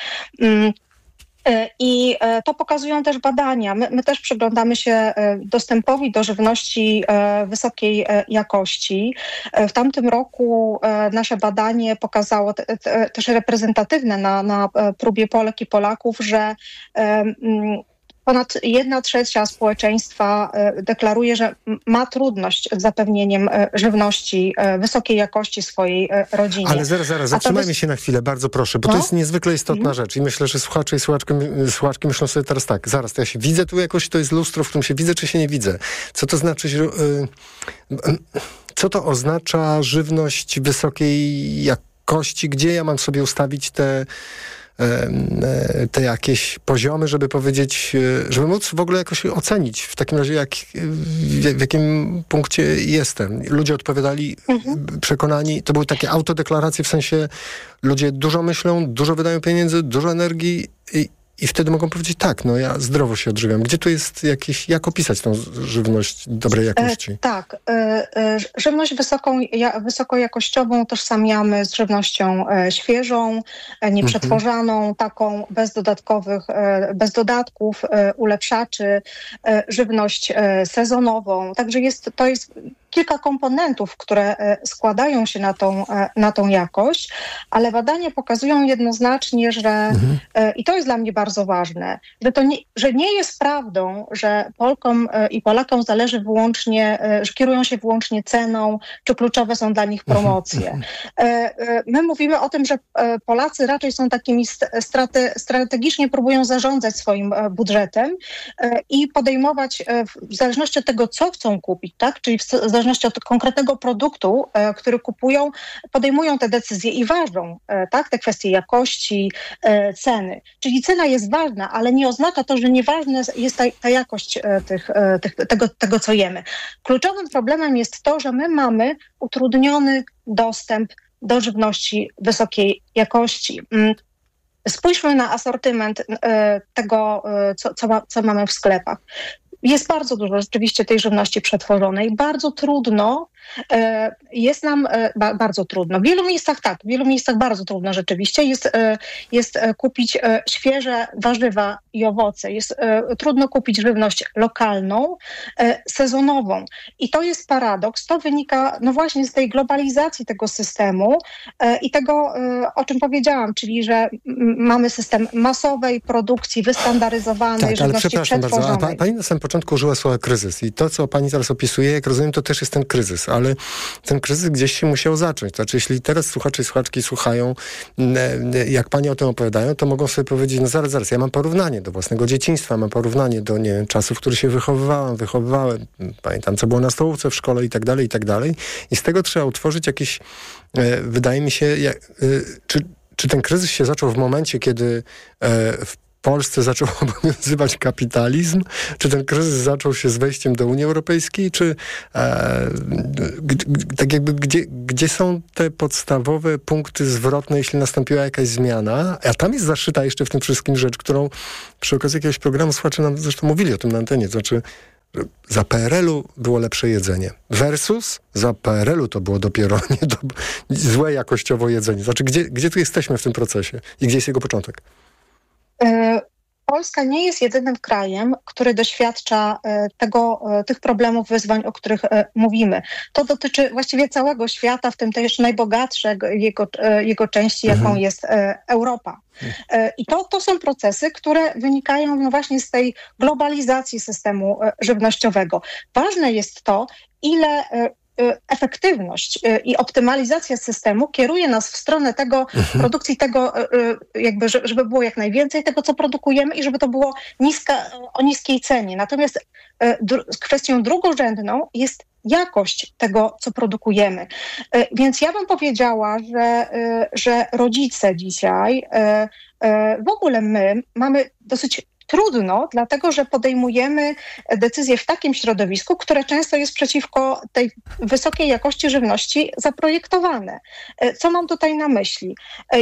I to pokazują też badania. My też przyglądamy się dostępowi do żywności wysokiej jakości. W tamtym roku nasze badanie pokazało też reprezentatywne na próbie Polek i Polaków, że ponad 1/3 społeczeństwa deklaruje, że ma trudność z zapewnieniem żywności wysokiej jakości swojej rodzinie.
Ale zaraz, zatrzymajmy się na chwilę, bardzo proszę, bo to jest niezwykle istotna rzecz i myślę, że słuchacze i słuchaczki myślą sobie teraz tak, zaraz, to ja się widzę tu jakoś, to jest lustro, w którym się widzę, czy się nie widzę? Co to znaczy, co to oznacza żywność wysokiej jakości? Gdzie ja mam sobie ustawić te jakieś poziomy, żeby powiedzieć, żeby móc w ogóle jakoś ocenić w takim razie, w jakim punkcie jestem. Ludzie odpowiadali przekonani, to były takie autodeklaracje, w sensie ludzie dużo myślą, dużo wydają pieniędzy, dużo energii i wtedy mogą powiedzieć tak, no ja zdrowo się odżywiam. Gdzie tu jest jak opisać tą żywność dobrej jakości?
Tak. Żywność wysokojakościową tożsamiamy z żywnością świeżą, nieprzetworzaną, taką bez dodatków, ulepszaczy, żywność sezonową. Także to jest kilka komponentów, które składają się na tą jakość, ale badania pokazują jednoznacznie, że i to jest dla mnie bardzo ważne, że nie jest prawdą, że Polkom i Polakom zależy wyłącznie, że kierują się wyłącznie ceną, czy kluczowe są dla nich promocje. My mówimy o tym, że Polacy raczej są takimi strategicznie próbują zarządzać swoim budżetem i podejmować w zależności od tego, co chcą kupić, tak? Czyli w zależności od konkretnego produktu, który kupują, podejmują te decyzje i ważą, tak? Te kwestie jakości, ceny. Czyli cena jest ważna, ale nie oznacza to, że nieważna jest ta jakość tego, co jemy. Kluczowym problemem jest to, że my mamy utrudniony dostęp do żywności wysokiej jakości. Spójrzmy na asortyment tego, co mamy w sklepach. Jest bardzo dużo rzeczywiście tej żywności przetworzonej. Bardzo trudno jest nam, bardzo trudno. W wielu miejscach bardzo trudno rzeczywiście jest kupić świeże warzywa i owoce. Jest trudno kupić żywność lokalną, sezonową. I to jest paradoks. To wynika no właśnie z tej globalizacji tego systemu i tego, o czym powiedziałam, czyli że mamy system masowej produkcji, wystandaryzowanej żywności przetworzonej.
Bardzo. Pani na samym początku użyła słowa kryzys i to, co pani teraz opisuje, jak rozumiem, to też jest ten kryzys, ale ten kryzys gdzieś się musiał zacząć. Znaczy, jeśli teraz słuchacze i słuchaczki słuchają, jak pani o tym opowiadają, to mogą sobie powiedzieć, no zaraz, ja mam porównanie do własnego dzieciństwa, mam porównanie do, nie wiem, czasów, w których się wychowywałem, pamiętam, co było na stołówce w szkole i tak dalej. I z tego trzeba utworzyć jakieś, wydaje mi się, czy ten kryzys się zaczął w momencie, kiedy w Polsce zaczął obowiązywać kapitalizm? Czy ten kryzys zaczął się z wejściem do Unii Europejskiej? Czy tak jakby gdzie są te podstawowe punkty zwrotne, jeśli nastąpiła jakaś zmiana? A tam jest zaszyta jeszcze w tym wszystkim rzecz, którą przy okazji jakiegoś programu słuchacze nam zresztą mówili o tym na antenie. To znaczy, za PRL-u było lepsze jedzenie. Versus za PRL-u to było dopiero złe jakościowo jedzenie. Znaczy, gdzie tu jesteśmy w tym procesie? I gdzie jest jego początek?
Polska nie jest jedynym krajem, który doświadcza tych problemów, wyzwań, o których mówimy. To dotyczy właściwie całego świata, w tym też najbogatszej jego części, jaką jest Europa. I to są procesy, które wynikają no właśnie z tej globalizacji systemu żywnościowego. Ważne jest to, ile efektywność i optymalizacja systemu kieruje nas w stronę tego produkcji, tego jakby, żeby było jak najwięcej tego, co produkujemy i żeby to było o niskiej cenie. Natomiast kwestią drugorzędną jest jakość tego, co produkujemy. Więc ja bym powiedziała, że rodzice dzisiaj, w ogóle my mamy dosyć trudno, dlatego że podejmujemy decyzje w takim środowisku, które często jest przeciwko tej wysokiej jakości żywności zaprojektowane. Co mam tutaj na myśli?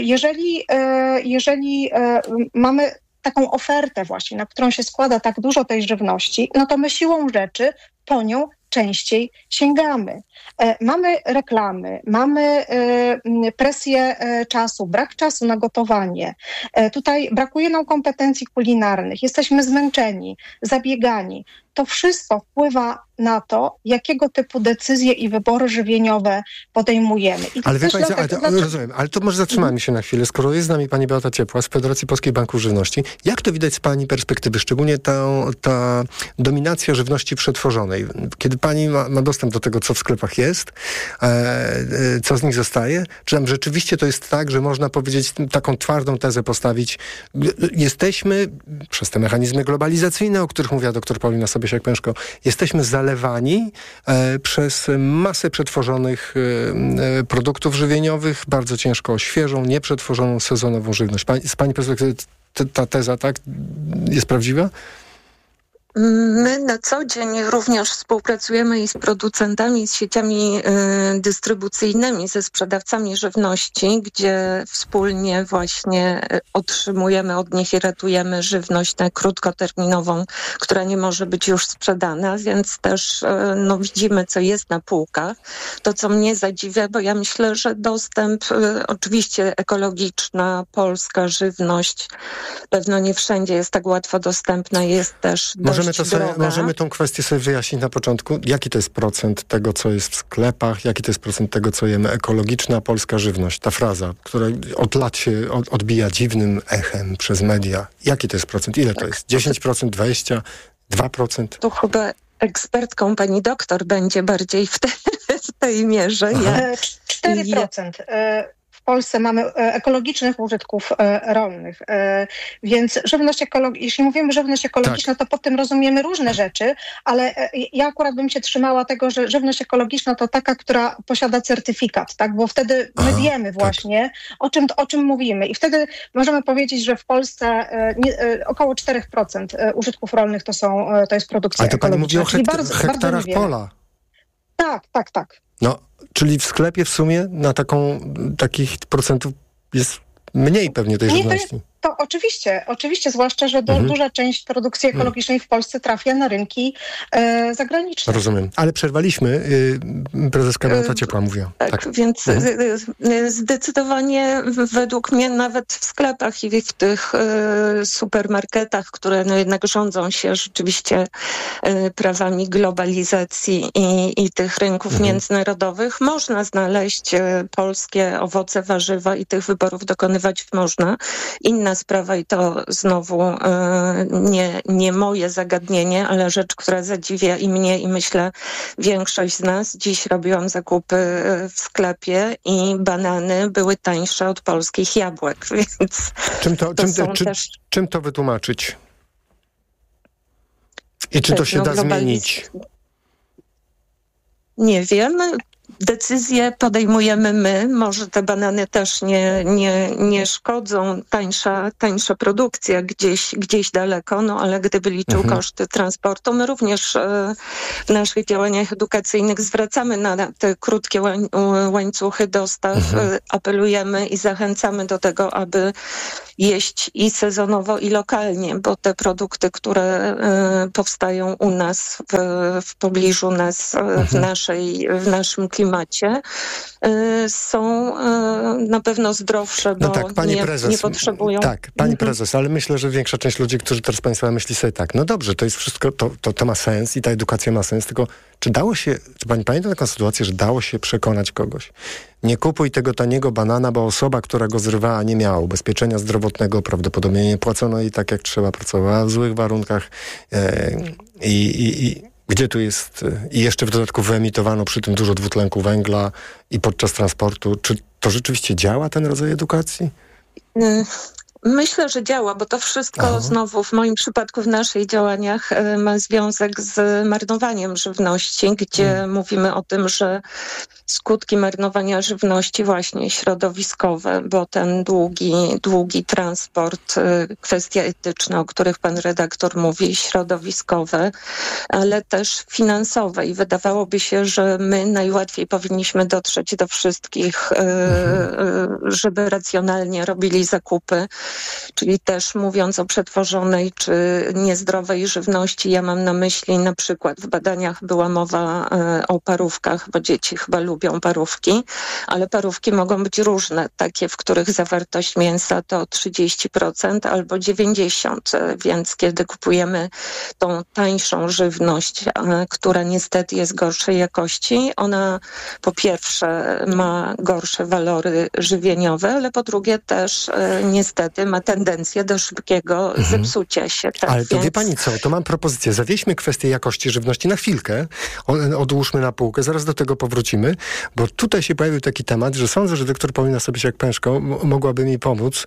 Jeżeli mamy taką ofertę właśnie, na którą się składa tak dużo tej żywności, no to my siłą rzeczy po nią częściej sięgamy. Mamy reklamy, mamy presję czasu, brak czasu na gotowanie. Tutaj brakuje nam kompetencji kulinarnych. Jesteśmy zmęczeni, zabiegani. To wszystko wpływa na to, jakiego typu decyzje i wybory żywieniowe podejmujemy.
Ale wie pani, rozumiem, ale to może zatrzymajmy się na chwilę. Skoro jest z nami pani Beata Ciepła z Federacji Polskiej Banków Żywności, jak to widać z pani perspektywy, szczególnie ta dominacja żywności przetworzonej? Kiedy pani ma dostęp do tego, co w sklepach jest, co z nich zostaje? Czy tam rzeczywiście to jest tak, że można powiedzieć, taką twardą tezę postawić, jesteśmy przez te mechanizmy globalizacyjne, o których mówiła dr Paulina Sobiesiak-Pęszko, jesteśmy zalewani przez masę przetworzonych produktów żywieniowych, bardzo ciężko świeżą, nieprzetworzoną, sezonową żywność. Z pani perspektywy ta teza tak jest prawdziwa?
My na co dzień również współpracujemy i z producentami, z sieciami dystrybucyjnymi, ze sprzedawcami żywności, gdzie wspólnie właśnie otrzymujemy od nich i ratujemy żywność krótkoterminową, która nie może być już sprzedana, więc też widzimy, co jest na półkach. To, co mnie zadziwia, bo ja myślę, że dostęp, oczywiście ekologiczna, polska żywność, pewno nie wszędzie jest tak łatwo dostępna, jest też
Możemy tą kwestię sobie wyjaśnić na początku. Jaki to jest procent tego, co jest w sklepach? Jaki to jest procent tego, co jemy? Ekologiczna polska żywność. Ta fraza, która od lat się odbija dziwnym echem przez media. Jaki to jest procent? Ile to jest? 10%, 20%, 2%?
Tu chyba ekspertką pani doktor będzie bardziej w tej mierze.
4%. W Polsce mamy ekologicznych użytków rolnych, więc żywność jeśli mówimy żywność ekologiczna, to pod tym rozumiemy różne rzeczy, ale ja akurat bym się trzymała tego, że żywność ekologiczna to taka, która posiada certyfikat, tak? Bo wtedy my wiemy właśnie, o czym mówimy i wtedy możemy powiedzieć, że w Polsce około 4% użytków rolnych to jest produkcja ekologiczna.
Ale to pani mówi o hektarach pola.
Tak.
No, czyli w sklepie w sumie na takich procentów jest mniej pewnie tej żywności.
To oczywiście, zwłaszcza, że duża część produkcji ekologicznej w Polsce trafia na rynki zagraniczne.
Rozumiem. Ale przerwaliśmy. Prezeska Beata Ciepła mówiła.
Tak, więc zdecydowanie według mnie nawet w sklepach i w tych supermarketach, które jednak rządzą się rzeczywiście prawami globalizacji i tych rynków międzynarodowych, można znaleźć polskie owoce, warzywa i tych wyborów dokonywać można. Inna sprawa i to znowu nie moje zagadnienie, ale rzecz, która zadziwia i mnie i myślę większość z nas. Dziś robiłam zakupy w sklepie i banany były tańsze od polskich jabłek, więc
czym to wytłumaczyć? I czy to się da zmienić?
Nie wiem. Decyzje podejmujemy my. Może te banany też nie szkodzą. Tańsza produkcja gdzieś daleko, no ale gdyby liczył koszty transportu, my również w naszych działaniach edukacyjnych zwracamy na te krótkie łańcuchy dostaw. Apelujemy i zachęcamy do tego, aby jeść i sezonowo, i lokalnie, bo te produkty, które powstają u nas, w pobliżu nas, w naszym klimacie, są na pewno zdrowsze, bo nie potrzebują...
Tak, pani prezes, ale myślę, że większa część ludzi, którzy teraz państwa myśli sobie tak, no dobrze, to jest wszystko, to ma sens i ta edukacja ma sens, tylko czy pani pamięta taką sytuację, że dało się przekonać kogoś? Nie kupuj tego taniego banana, bo osoba, która go zrywała, nie miała ubezpieczenia zdrowotnego, prawdopodobnie nie płacono jej tak, jak trzeba, pracowała w złych warunkach i gdzie tu jest... I jeszcze w dodatku wyemitowano przy tym dużo dwutlenku węgla i podczas transportu. Czy to rzeczywiście działa, ten rodzaj edukacji?
Myślę, że działa, bo to wszystko znowu w moim przypadku w naszych działaniach ma związek z marnowaniem żywności, gdzie mówimy o tym, że skutki marnowania żywności właśnie środowiskowe, bo ten długi transport, kwestie etyczne, o których pan redaktor mówi, środowiskowe, ale też finansowe i wydawałoby się, że my najłatwiej powinniśmy dotrzeć do wszystkich, żeby racjonalnie robili zakupy, czyli też mówiąc o przetworzonej czy niezdrowej żywności, ja mam na myśli na przykład w badaniach była mowa o parówkach, bo dzieci chyba lubią parówki, ale parówki mogą być różne, takie, w których zawartość mięsa to 30% albo 90%, więc kiedy kupujemy tą tańszą żywność, która niestety jest gorszej jakości, ona po pierwsze ma gorsze walory żywieniowe, ale po drugie też niestety ma tendencję do szybkiego zepsucia się. Tak,
ale to wie pani co, to mam propozycję. Zawieźmy kwestię jakości żywności na chwilkę, odłóżmy na półkę, zaraz do tego powrócimy, bo tutaj się pojawił taki temat, że sądzę, że doktor Paulina Sobiesiak-Pęszko mogłaby mi pomóc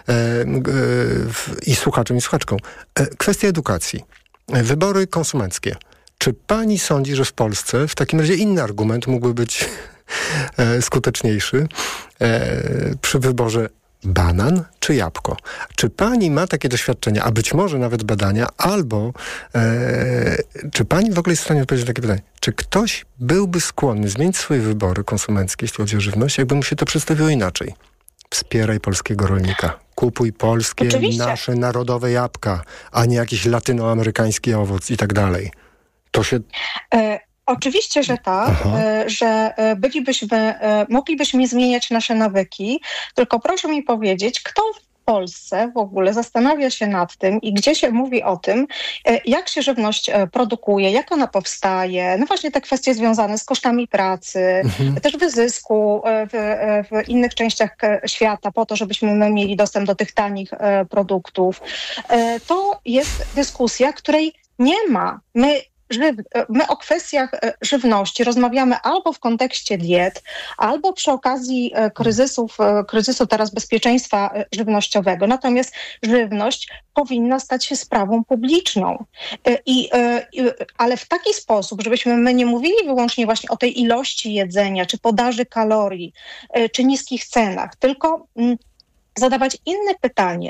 i słuchaczom, i słuchaczkom. Kwestia edukacji. Wybory konsumenckie. Czy pani sądzi, że w Polsce w takim razie inny argument mógłby być skuteczniejszy przy wyborze banan czy jabłko? Czy pani ma takie doświadczenia, a być może nawet badania, albo czy pani w ogóle jest w stanie odpowiedzieć na takie pytanie? Czy ktoś byłby skłonny zmienić swoje wybory konsumenckie, jeśli chodzi o żywność, jakby mu się to przedstawiło inaczej? Wspieraj polskiego rolnika. Kupuj polskie, nasze narodowe jabłka, a nie jakiś latynoamerykański owoc i tak dalej. To się...
Oczywiście, że tak, że moglibyśmy zmieniać nasze nawyki, tylko proszę mi powiedzieć, kto w Polsce w ogóle zastanawia się nad tym i gdzie się mówi o tym, jak się żywność produkuje, jak ona powstaje, no właśnie te kwestie związane z kosztami pracy, też wyzysku w innych częściach świata po to, żebyśmy mieli dostęp do tych tanich produktów. To jest dyskusja, której nie ma. My o kwestiach żywności rozmawiamy albo w kontekście diet, albo przy okazji kryzysu teraz bezpieczeństwa żywnościowego. Natomiast żywność powinna stać się sprawą publiczną. Ale w taki sposób, żebyśmy my nie mówili wyłącznie właśnie o tej ilości jedzenia, czy podaży kalorii, czy niskich cenach, tylko zadawać inne pytanie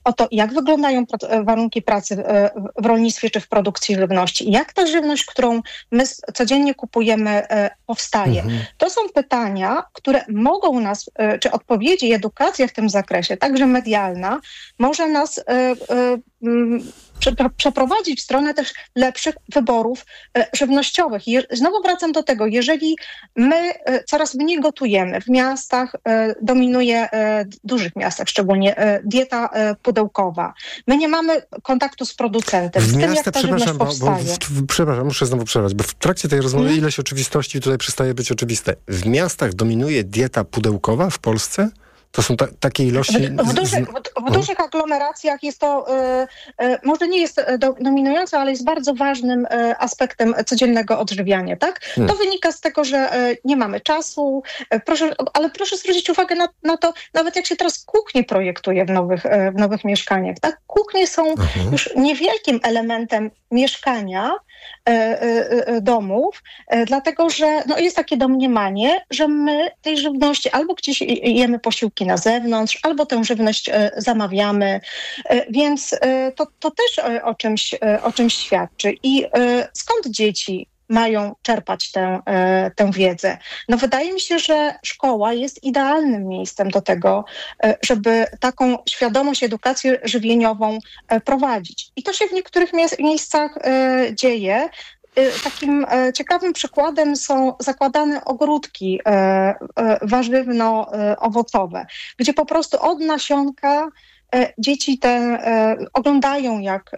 o to, jak wyglądają warunki pracy w rolnictwie czy w produkcji żywności, jak ta żywność, którą my codziennie kupujemy, powstaje. To są pytania, które mogą nas, czy odpowiedzi i edukacja w tym zakresie, także medialna, może nas przeprowadzić w stronę też lepszych wyborów żywnościowych. Znowu wracam do tego, jeżeli my coraz mniej gotujemy, w miastach dominuje, dużych miastach szczególnie, dieta pudełkowa. My nie mamy kontaktu z producentem, z tym, jak ta żywność powstaje.
Przepraszam, muszę znowu przerwać, bo w trakcie tej rozmowy ileś oczywistości tutaj przestaje być oczywiste. W miastach dominuje dieta pudełkowa w Polsce? To są takie ilości...
W dużych aglomeracjach jest to, może nie jest dominujące, ale jest bardzo ważnym aspektem codziennego odżywiania, tak? To wynika z tego, że nie mamy czasu, ale proszę zwrócić uwagę na to, nawet jak się teraz kuchnie projektuje w nowych mieszkaniach, tak? Kuchnie są już niewielkim elementem mieszkania, domów, dlatego że jest takie domniemanie, że my tej żywności albo gdzieś jemy posiłki na zewnątrz, albo tę żywność zamawiamy, więc to też o czymś świadczy. I skąd dzieci mają czerpać tę wiedzę? Wydaje mi się, że szkoła jest idealnym miejscem do tego, żeby taką świadomość, edukację żywieniową prowadzić. I to się w niektórych miejscach dzieje. Takim ciekawym przykładem są zakładane ogródki warzywno-owocowe, gdzie po prostu od nasionka dzieci oglądają, jak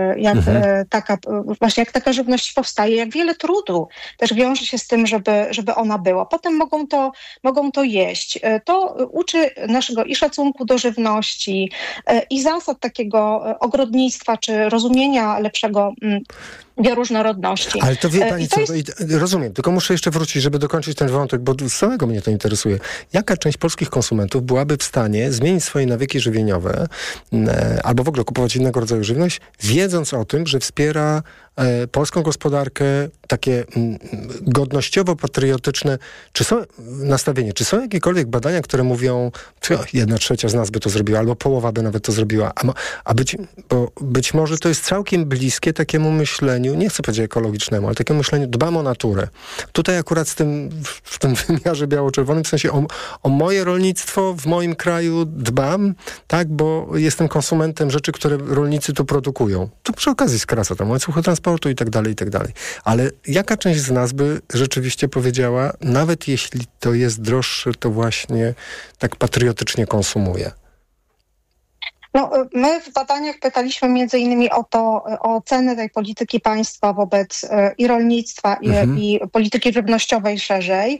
taka żywność powstaje, jak wiele trudu też wiąże się z tym, żeby ona była. Potem mogą to jeść. To uczy naszego i szacunku do żywności, i zasad takiego ogrodnictwa, czy rozumienia lepszego bioróżnorodności.
Ale to wie pani co, rozumiem, tylko muszę jeszcze wrócić, żeby dokończyć ten wątek, bo samego mnie to interesuje. Jaka część polskich konsumentów byłaby w stanie zmienić swoje nawyki żywieniowe albo w ogóle kupować innego rodzaju żywność, wiedząc o tym, że wspiera polską gospodarkę, takie godnościowo-patriotyczne nastawienie? Czy są jakiekolwiek badania, które mówią, 1/3 z nas by to zrobiła, albo połowa by nawet to zrobiła, bo być może to jest całkiem bliskie takiemu myśleniu, nie chcę powiedzieć ekologicznemu, ale takiemu myśleniu, dbam o naturę. Tutaj akurat w tym wymiarze biało-czerwonym, w sensie o moje rolnictwo w moim kraju dbam, tak, bo jestem konsumentem rzeczy, które rolnicy tu produkują. To przy okazji skraca tam łańcuchy transportu i tak dalej, i tak dalej. Ale jaka część z nas by rzeczywiście powiedziała, nawet jeśli to jest droższe, to właśnie tak patriotycznie konsumuje?
My w badaniach pytaliśmy między innymi o cenę tej polityki państwa wobec i rolnictwa, i polityki żywnościowej szerzej,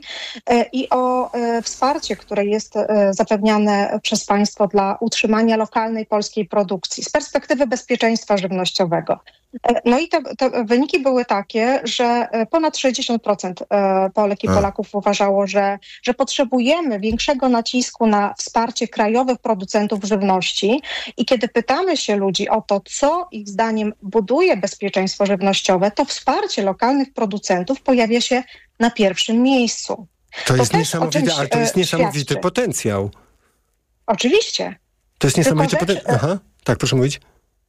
i o wsparcie, które jest zapewniane przez państwo dla utrzymania lokalnej polskiej produkcji z perspektywy bezpieczeństwa żywnościowego. I te wyniki były takie, że ponad 60% Polek i Polaków uważało, że potrzebujemy większego nacisku na wsparcie krajowych producentów żywności. I kiedy pytamy się ludzi o to, co ich zdaniem buduje bezpieczeństwo żywnościowe, to wsparcie lokalnych producentów pojawia się na pierwszym miejscu.
To jest niesamowite, ale to jest niesamowity potencjał.
Oczywiście.
To jest niesamowity potencjał. Aha, tak, proszę mówić.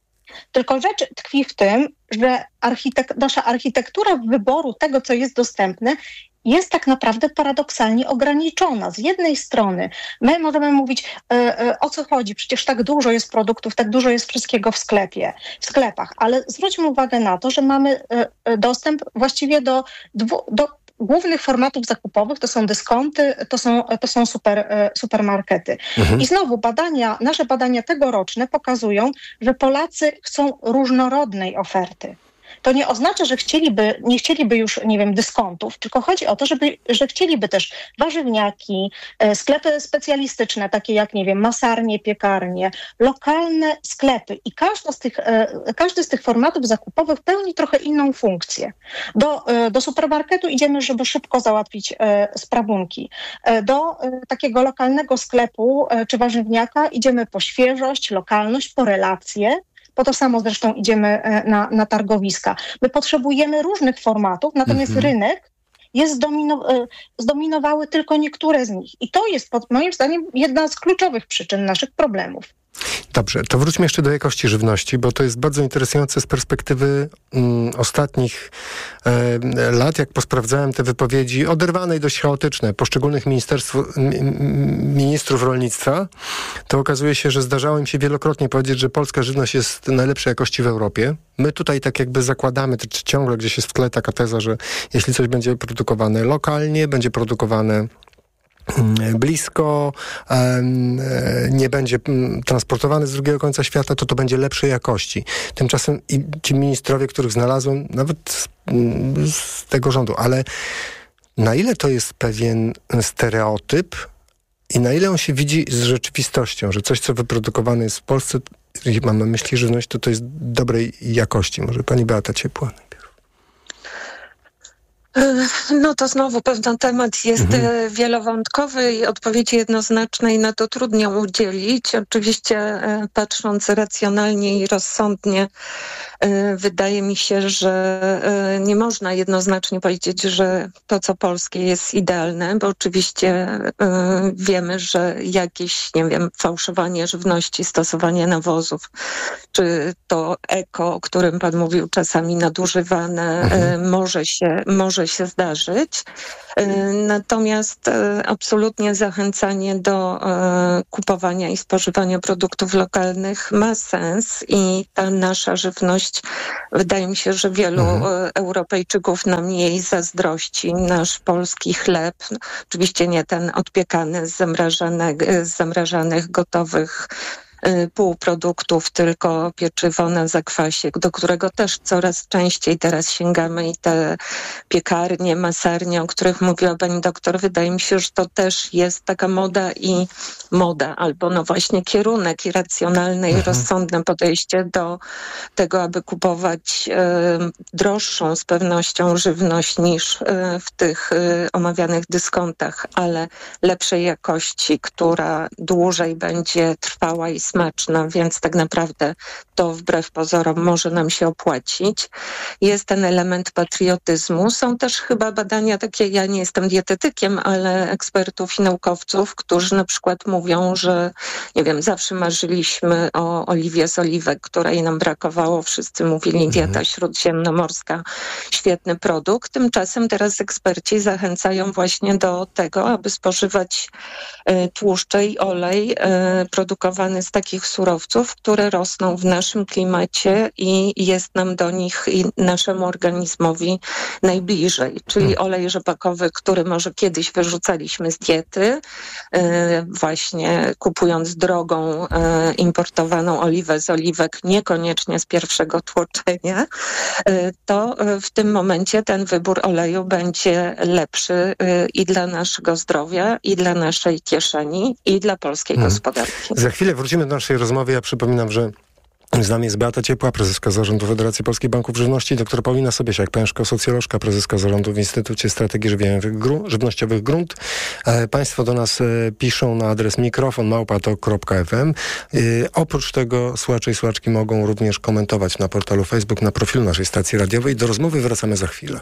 Tylko rzecz tkwi w tym, że nasza architektura wyboru tego, co jest dostępne, jest tak naprawdę paradoksalnie ograniczona. Z jednej strony my możemy mówić, o co chodzi, przecież tak dużo jest produktów, tak dużo jest wszystkiego w sklepach, ale zwróćmy uwagę na to, że mamy dostęp właściwie do głównych formatów zakupowych, to są dyskonty, to są supermarkety. I znowu nasze badania tegoroczne pokazują, że Polacy chcą różnorodnej oferty. To nie oznacza, że nie chcieliby już, nie wiem, dyskontów, tylko chodzi o to, że chcieliby też warzywniaki, sklepy specjalistyczne, takie jak, nie wiem, masarnie, piekarnie, lokalne sklepy. I każdy z tych formatów zakupowych pełni trochę inną funkcję. Do supermarketu idziemy, żeby szybko załatwić sprawunki. Do takiego lokalnego sklepu czy warzywniaka idziemy po świeżość, lokalność, po relacje. Po to samo zresztą idziemy na targowiska. My potrzebujemy różnych formatów, natomiast rynek zdominowały tylko niektóre z nich. I to jest moim zdaniem jedna z kluczowych przyczyn naszych problemów.
Dobrze, to wróćmy jeszcze do jakości żywności, bo to jest bardzo interesujące z perspektywy ostatnich lat, jak posprawdzałem te wypowiedzi oderwane i dość chaotyczne poszczególnych ministrów rolnictwa, to okazuje się, że zdarzało im się wielokrotnie powiedzieć, że polska żywność jest najlepszej jakości w Europie. My tutaj tak jakby zakładamy, ciągle gdzieś jest w tle taka teza, że jeśli coś będzie produkowane lokalnie, będzie produkowane blisko, nie będzie transportowany z drugiego końca świata, to będzie lepszej jakości. Tymczasem i ci ministrowie, których znalazłem, nawet z tego rządu, ale na ile to jest pewien stereotyp i na ile on się widzi z rzeczywistością, że coś, co wyprodukowane jest w Polsce, jeżeli mam na myśli żywność, to jest dobrej jakości. Może pani Beata Ciepła?
No to znowu pewien temat jest wielowątkowy i odpowiedzi jednoznacznej na to trudno udzielić. Oczywiście patrząc racjonalnie i rozsądnie, wydaje mi się, że nie można jednoznacznie powiedzieć, że to, co polskie, jest idealne, bo oczywiście wiemy, że jakieś, fałszowanie żywności, stosowanie nawozów, czy to eko, o którym pan mówił, czasami nadużywane, może się zdarzyć. Natomiast absolutnie zachęcanie do kupowania i spożywania produktów lokalnych ma sens i ta nasza żywność, wydaje mi się, że wielu Europejczyków nam jej zazdrości. Nasz polski chleb, oczywiście nie ten odpiekany z zamrażanych gotowych półproduktów, tylko pieczywo na zakwasie, do którego też coraz częściej teraz sięgamy i te piekarnie, masarnie, o których mówiła pani doktor, wydaje mi się, że to też jest taka moda, albo właśnie kierunek i racjonalne i rozsądne podejście do tego, aby kupować droższą z pewnością żywność niż w tych omawianych dyskontach, ale lepszej jakości, która dłużej będzie trwała i smaczna, więc tak naprawdę to wbrew pozorom może nam się opłacić. Jest ten element patriotyzmu. Są też chyba badania takie, ja nie jestem dietetykiem, ale ekspertów i naukowców, którzy na przykład mówią, że zawsze marzyliśmy o oliwie z oliwek, której nam brakowało. Wszyscy mówili dieta śródziemnomorska, świetny produkt. Tymczasem teraz eksperci zachęcają właśnie do tego, aby spożywać tłuszcze i olej produkowany z takich surowców, które rosną w naszym klimacie i jest nam do nich i naszemu organizmowi najbliżej. Czyli olej rzepakowy, który może kiedyś wyrzucaliśmy z diety, właśnie kupując drogą importowaną oliwę z oliwek, niekoniecznie z pierwszego tłoczenia, to w tym momencie ten wybór oleju będzie lepszy i dla naszego zdrowia, i dla naszej kieszeni, i dla polskiej gospodarki.
Za chwilę wrócimy do naszej rozmowy. Ja przypominam, że z nami jest Beata Ciepła, prezeska Zarządu Federacji Polskich Banków Żywności, dr Paulina Sobiesiak-Pęszko, socjolożka, prezeska Zarządu w Instytucie Strategii Żywnościowych Grunt. Państwo do nas piszą na adres mikrofon@tok.fm. Oprócz tego słuchacze i słuchaczki mogą również komentować na portalu Facebook, na profilu naszej stacji radiowej. Do rozmowy wracamy za chwilę.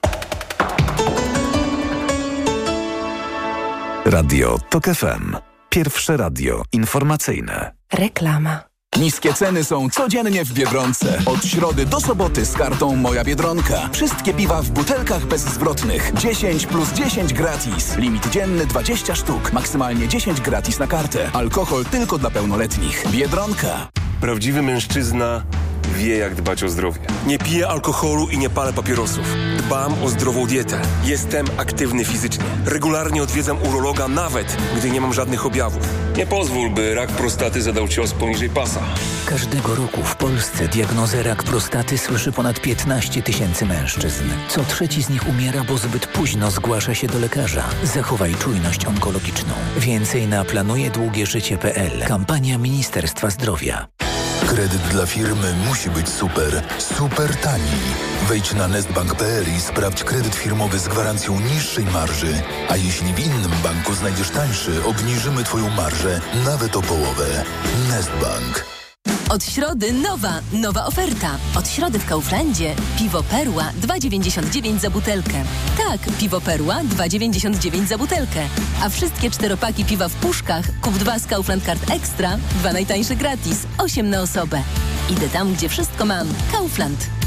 Radio TOK FM. Pierwsze radio informacyjne.
Reklama.
Niskie ceny są codziennie w Biedronce. Od środy do soboty z kartą Moja Biedronka. Wszystkie piwa w butelkach bezzwrotnych. 10 plus 10 gratis. Limit dzienny 20 sztuk. Maksymalnie 10 gratis na kartę. Alkohol tylko dla pełnoletnich. Biedronka.
Prawdziwy mężczyzna wie, jak dbać o zdrowie. Nie piję alkoholu i nie palę papierosów. Dbam o zdrową dietę. Jestem aktywny fizycznie. Regularnie odwiedzam urologa, nawet gdy nie mam żadnych objawów. Nie pozwól, by rak prostaty zadał cios poniżej pasa.
Każdego roku w Polsce diagnozę rak prostaty słyszy ponad 15 000 mężczyzn. Co trzeci z nich umiera, bo zbyt późno zgłasza się do lekarza. Zachowaj czujność onkologiczną. Więcej na planujedługieżycie.pl. Kampania Ministerstwa Zdrowia.
Kredyt dla firmy musi być super, super tani. Wejdź na nestbank.pl i sprawdź kredyt firmowy z gwarancją niższej marży. A jeśli w innym banku znajdziesz tańszy, obniżymy Twoją marżę nawet o połowę. Nestbank.
Od środy nowa oferta. Od środy w Kauflandzie piwo Perła 2,99 za butelkę. Tak, piwo Perła 2,99 za butelkę. A wszystkie 4-paki piwa w puszkach kup 2 z Kaufland Card Extra, 2 najtańsze gratis, 8 na osobę. Idę tam, gdzie wszystko mam. Kaufland.